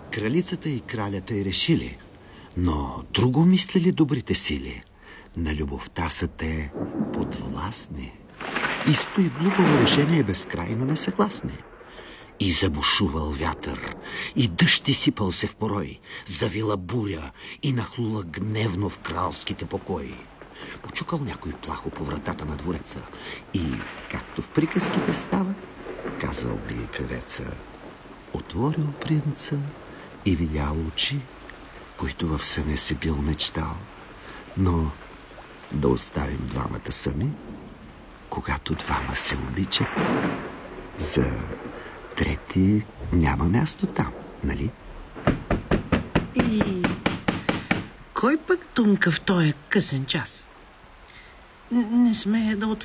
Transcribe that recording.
Кралицата и кралята й решили, но друго мислили добрите сили. На любовта са те подвластни. И стои глупаво решение безкрайно несъгласни. И забушувал вятър, и дъжд изсипал се в порой, завила буря и нахлула гневно в кралските покои. Почукал някой плахо по вратата на двореца и, както в приказките става, казал би певеца, отворил принца и видял очи, които в съне си бил мечтал. Но да оставим двамата сами, когато двама се обичат. За трети няма място там, нали? И кой пък тунка в този късен час? Не смея да отворя